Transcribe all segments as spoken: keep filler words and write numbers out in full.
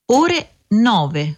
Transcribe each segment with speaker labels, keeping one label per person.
Speaker 1: ore nove.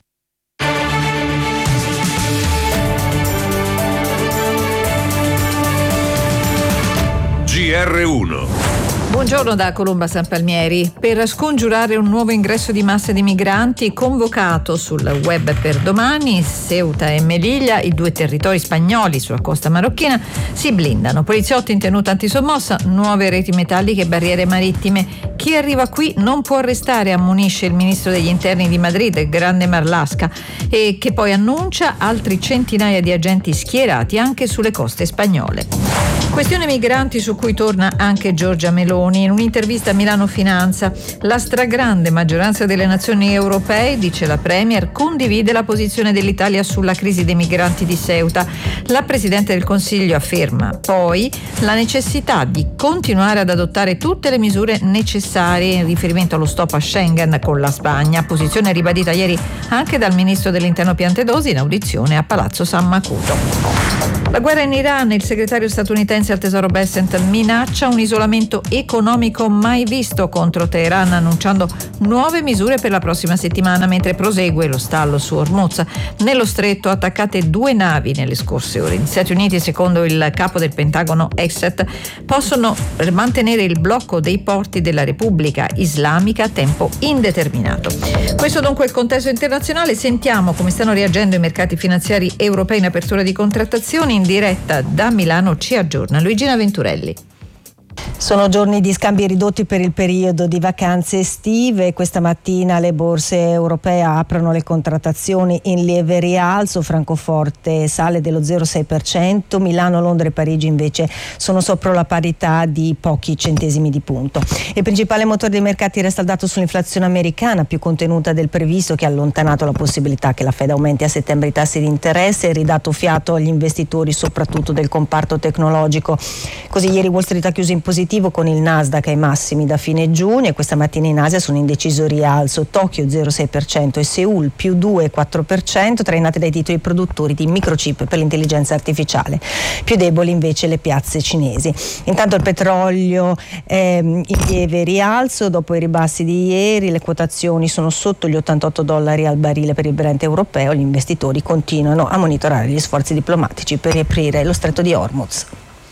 Speaker 2: G R uno.
Speaker 3: Buongiorno da Colomba San Palmieri. Per scongiurare un nuovo ingresso di masse di migranti convocato sul web per domani, Ceuta e Melilla, i due territori spagnoli sulla costa marocchina, si blindano. Poliziotti in tenuta antisommossa, nuove reti metalliche e barriere marittime. Chi arriva qui non può restare, ammonisce il ministro degli interni di Madrid, Grande Marlaska, e che poi annuncia altri centinaia di agenti schierati anche sulle coste spagnole. Questione migranti su cui torna anche Giorgia Meloni. In un'intervista a Milano Finanza, la stragrande maggioranza delle nazioni europee, dice la Premier, condivide la posizione dell'Italia sulla crisi dei migranti di Ceuta. La Presidente del Consiglio afferma poi la necessità di continuare ad adottare tutte le misure necessarie in riferimento allo stop a Schengen con la Spagna, posizione ribadita ieri anche dal Ministro dell'Interno Piantedosi in audizione a Palazzo San Macuto. La guerra in Iran, il segretario statunitense al Tesoro Bessent minaccia un isolamento economico mai visto contro Teheran, annunciando nuove misure per la prossima settimana, mentre prosegue lo stallo su Hormuz. Nello stretto attaccate due navi nelle scorse ore. Gli Stati Uniti, secondo il capo del Pentagono Exet, possono mantenere il blocco dei porti della Repubblica Islamica a tempo indeterminato. Questo dunque è il contesto internazionale. Sentiamo come stanno reagendo i mercati finanziari europei in apertura di contrattazioni. In diretta da Milano ci aggiorna Luigina Venturelli.
Speaker 4: Sono giorni di scambi ridotti per il periodo di vacanze estive. Questa mattina le borse europee aprono le contrattazioni in lieve rialzo. Francoforte sale dello zero virgola sei per cento, Milano, Londra e Parigi invece sono sopra la parità di pochi centesimi di punto. Il principale motore dei mercati resta il dato sull'inflazione americana, più contenuta del previsto, che ha allontanato la possibilità che la Fed aumenti a settembre i tassi di interesse e ridato fiato agli investitori, soprattutto del comparto tecnologico. Così ieri Wall Street ha chiuso in positivo con il Nasdaq ai massimi da fine giugno, e questa mattina in Asia sono in deciso rialzo Tokyo zero virgola sei per cento e Seoul più due virgola quattro per cento, trainate dai titoli produttori di microchip per l'intelligenza artificiale. Più deboli invece le piazze cinesi. Intanto il petrolio è in lieve rialzo dopo i ribassi di ieri, le quotazioni sono sotto gli ottantotto dollari al barile per il Brent europeo. Gli investitori continuano a monitorare gli sforzi diplomatici per riaprire lo stretto di Hormuz.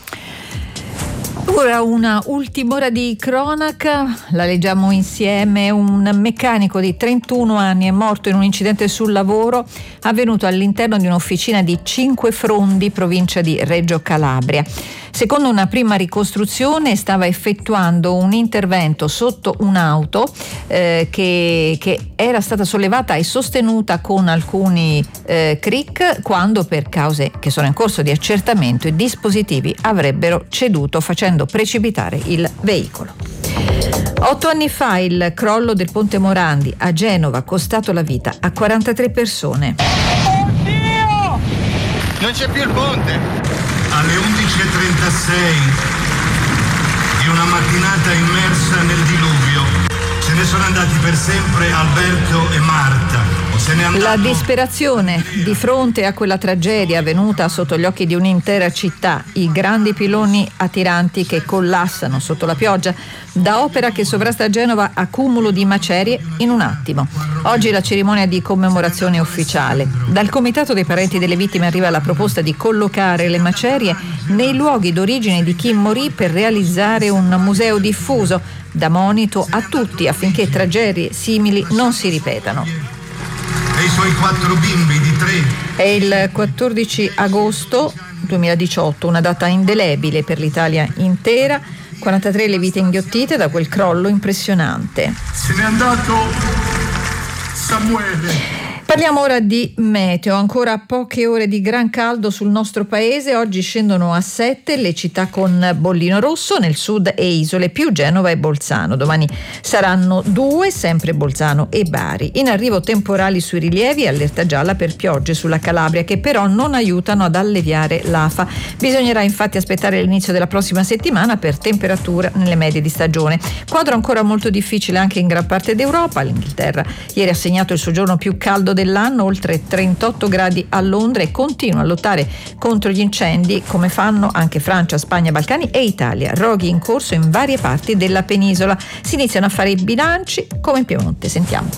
Speaker 3: Ora una ultima ora di cronaca, la leggiamo insieme. Un meccanico di trentuno anni è morto in un incidente sul lavoro avvenuto all'interno di un'officina di Cinquefrondi, provincia di Reggio Calabria. Secondo una prima ricostruzione stava effettuando un intervento sotto un'auto eh, che, che era stata sollevata e sostenuta con alcuni eh, cric quando, per cause che sono in corso di accertamento, i dispositivi avrebbero ceduto facendo precipitare il veicolo. Otto anni fa il crollo del Ponte Morandi a Genova ha costato la vita a quarantatré persone.
Speaker 5: Oddio! Non c'è più il ponte!
Speaker 6: Alle undici e trentasei di una mattinata immersa nel diluvio se ne sono andati per sempre Alberto e Marta. Se ne
Speaker 3: La disperazione di fronte a quella tragedia avvenuta sotto gli occhi di un'intera città, i grandi piloni attiranti che collassano sotto la pioggia, da opera che sovrasta Genova accumulo di macerie in un attimo. Oggi la cerimonia di commemorazione ufficiale. Dal comitato dei parenti delle vittime arriva la proposta di collocare le macerie nei luoghi d'origine di chi morì per realizzare un museo diffuso, da monito a tutti affinché tragedie simili non si ripetano.
Speaker 6: E i suoi quattro bimbi di tre.
Speaker 3: È il quattordici agosto duemiladiciotto, una data indelebile per l'Italia intera. quarantatré le vite inghiottite da quel crollo impressionante.
Speaker 6: Se n'è andato Samuele.
Speaker 3: Parliamo ora di meteo, ancora poche ore di gran caldo sul nostro paese. Oggi scendono a sette le città con bollino rosso, nel sud e isole, più Genova e Bolzano. Domani saranno due, sempre Bolzano e Bari. In arrivo temporali sui rilievi e allerta gialla per piogge sulla Calabria, che però non aiutano ad alleviare l'afa. Bisognerà infatti aspettare l'inizio della prossima settimana per temperature nelle medie di stagione. Quadro ancora molto difficile anche in gran parte d'Europa. L'Inghilterra ieri ha segnato il suo giorno più caldo dell'anno, oltre trentotto gradi a Londra, e continua a lottare contro gli incendi come fanno anche Francia, Spagna, Balcani e Italia. Roghi in corso in varie parti della penisola. Si iniziano a fare i bilanci come in Piemonte. Sentiamo.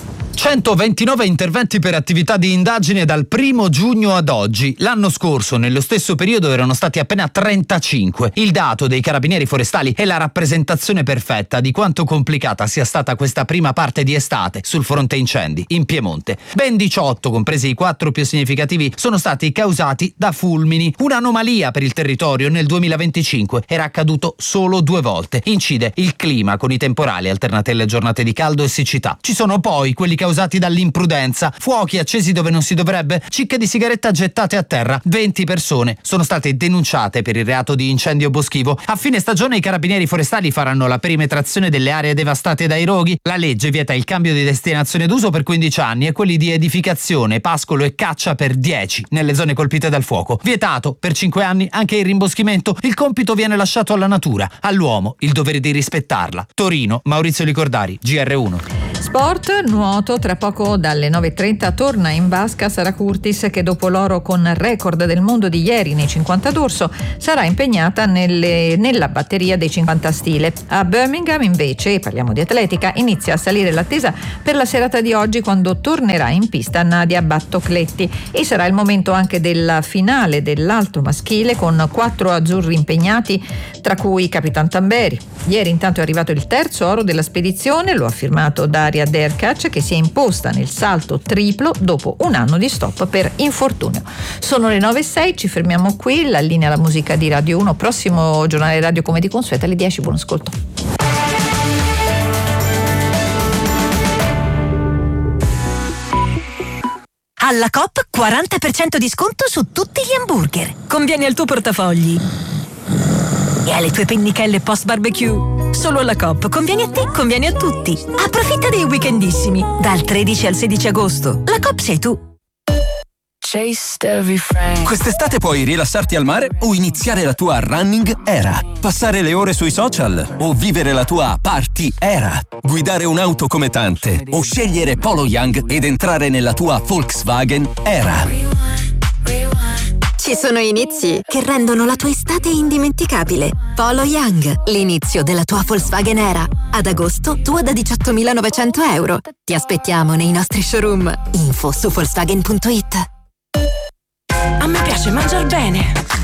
Speaker 1: centoventinove interventi per attività di indagine dal primo giugno ad oggi. L'anno scorso, nello stesso periodo, erano stati appena trentacinque. Il dato dei carabinieri forestali è la rappresentazione perfetta di quanto complicata sia stata questa prima parte di estate sul fronte incendi in Piemonte. Ben diciotto, compresi i quattro più significativi, sono stati causati da fulmini. Un'anomalia per il territorio. Nel duemilaventicinque era accaduto solo due volte. Incide il clima con i temporali alternati alle giornate di caldo e siccità. Ci sono poi quelli causati dall'imprudenza, fuochi accesi dove non si dovrebbe, cicche di sigaretta gettate a terra. venti persone sono state denunciate per il reato di incendio boschivo. A fine stagione i carabinieri forestali faranno la perimetrazione delle aree devastate dai roghi. La legge vieta il cambio di destinazione d'uso per quindici anni e quelli di edificazione, pascolo e caccia per dieci nelle zone colpite dal fuoco. Vietato per cinque anni anche il rimboschimento. Il compito viene lasciato alla natura, all'uomo il dovere di rispettarla. Torino, Maurizio Licordari, G R uno.
Speaker 3: Sport, nuoto, tra poco dalle nove e trenta torna in vasca Sara Curtis, che dopo l'oro con record del mondo di ieri nei cinquanta d'orso sarà impegnata nelle, nella batteria dei cinquanta stile. A Birmingham invece, parliamo di atletica, inizia a salire l'attesa per la serata di oggi, quando tornerà in pista Nadia Battocletti, e sarà il momento anche della finale dell'alto maschile con quattro azzurri impegnati, tra cui Capitan Tamberi. Ieri intanto è arrivato il terzo oro della spedizione, lo ha firmato Daria Derkac, che si è imposta nel salto triplo dopo un anno di stop per infortunio. Sono le nove e sei, ci fermiamo qui, la linea alla musica di Radio uno, prossimo giornale radio come di consueto alle dieci, buon ascolto.
Speaker 7: Alla Coop quaranta per cento di sconto su tutti gli hamburger. Conviene al tuo portafogli e alle tue pennichelle post barbecue. Solo alla Coop conviene a te, conviene a tutti. Approfitta dei weekendissimi dal tredici al sedici agosto. La Coop sei tu.
Speaker 8: Quest'estate puoi rilassarti al mare o iniziare la tua running era, passare le ore sui social o vivere la tua party era, guidare un'auto come tante o scegliere Polo Young ed entrare nella tua Volkswagen era.
Speaker 9: Ci sono inizi che rendono la tua estate indimenticabile. Polo Young, l'inizio della tua Volkswagen era. Ad agosto, tua da diciottomilanovecento euro. Ti aspettiamo nei nostri showroom. Info su Volkswagen punto it.
Speaker 10: A me piace mangiar bene.